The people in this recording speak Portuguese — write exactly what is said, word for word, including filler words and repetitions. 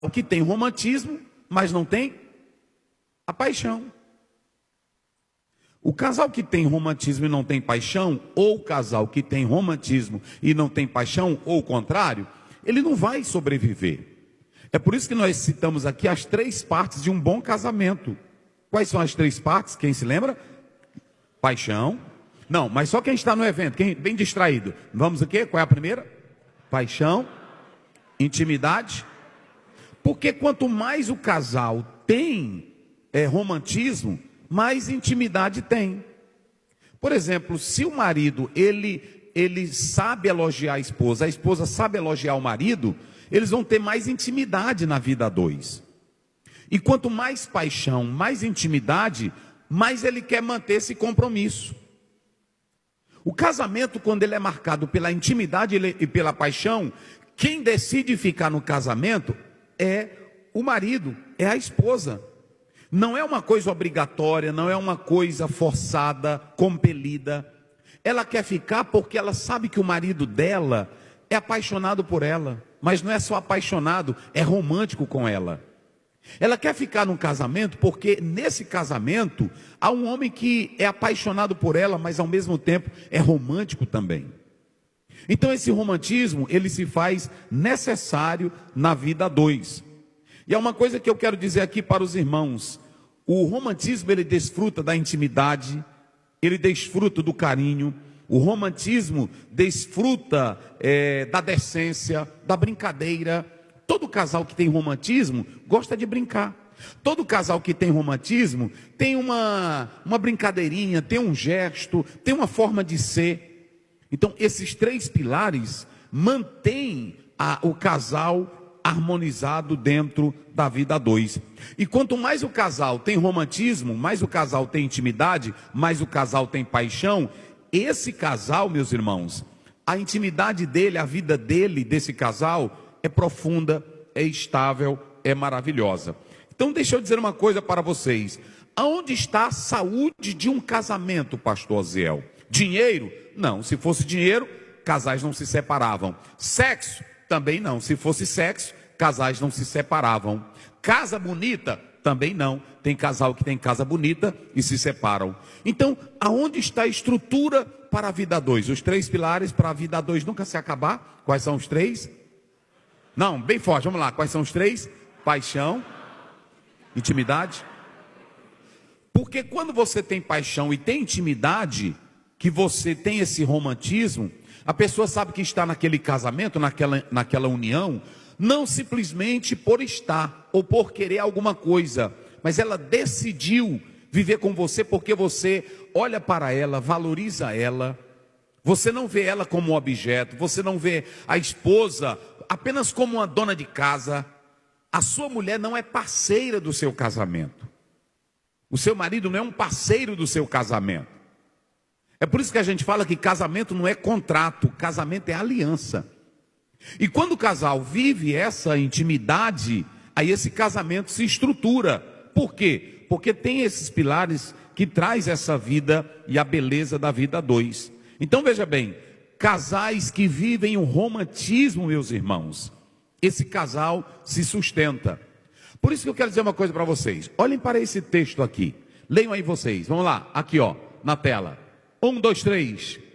que tem romantismo, mas não tem a paixão. O casal que tem romantismo e não tem paixão, ou o casal que tem romantismo e não tem paixão, ou o contrário, ele não vai sobreviver. É por isso que nós citamos aqui as três partes de um bom casamento. Quais são as três partes? Quem se lembra? Paixão. Não, mas só quem está no evento, quem bem distraído. Vamos o quê? Qual é a primeira? Paixão, intimidade. Porque quanto mais o casal tem é, romantismo, mais intimidade tem. Por exemplo, se o marido ele, ele sabe elogiar a esposa, a esposa sabe elogiar o marido, eles vão ter mais intimidade na vida a dois. E quanto mais paixão, mais intimidade, mais ele quer manter esse compromisso. O casamento, quando ele é marcado pela intimidade e pela paixão, quem decide ficar no casamento é o marido, é a esposa. Não é uma coisa obrigatória, não é uma coisa forçada, compelida. Ela quer ficar porque ela sabe que o marido dela é apaixonado por ela. Mas não é só apaixonado, é romântico com ela. Ela quer ficar num casamento porque nesse casamento há um homem que é apaixonado por ela, mas ao mesmo tempo é romântico também. Então esse romantismo, ele se faz necessário na vida a dois. E é uma coisa que eu quero dizer aqui para os irmãos: o romantismo ele desfruta da intimidade, ele desfruta do carinho, o romantismo desfruta é, da decência, da brincadeira. Todo casal que tem romantismo gosta de brincar. Todo casal que tem romantismo tem uma, uma brincadeirinha, tem um gesto, tem uma forma de ser. Então esses três pilares mantêm a, o casal harmonizado dentro da vida a dois. E quanto mais o casal tem romantismo, mais o casal tem intimidade, mais o casal tem paixão, esse casal, meus irmãos, a intimidade dele, a vida dele, desse casal, é profunda, é estável, é maravilhosa. Então deixa eu dizer uma coisa para vocês: aonde está a saúde de um casamento, pastor Oziel? Dinheiro? Não, se fosse dinheiro, casais não se separavam. Sexo? Também não, se fosse sexo, casais não se separavam. Casa bonita? Também não, tem casal que tem casa bonita e se separam. Então, aonde está a estrutura para a vida a dois? Os três pilares para a vida a dois nunca se acabar? Quais são os três? Não, bem forte, vamos lá, quais são os três? Paixão, intimidade. Porque quando você tem paixão e tem intimidade, que você tem esse romantismo, a pessoa sabe que está naquele casamento, naquela, naquela união, não simplesmente por estar ou por querer alguma coisa, mas ela decidiu viver com você porque você olha para ela, valoriza ela. Você não vê ela como um objeto, você não vê a esposa apenas como uma dona de casa. A sua mulher não é parceira do seu casamento. O seu marido não é um parceiro do seu casamento. É por isso que a gente fala que casamento não é contrato, casamento é aliança. E quando o casal vive essa intimidade, aí esse casamento se estrutura. Por quê? Porque tem esses pilares que traz essa vida e a beleza da vida a dois. Então veja bem, casais que vivem o romantismo, meus irmãos, esse casal se sustenta. Por isso que eu quero dizer uma coisa para vocês. Olhem para esse texto aqui. Leiam aí vocês. Vamos lá, aqui ó, na tela. Um, dois, três.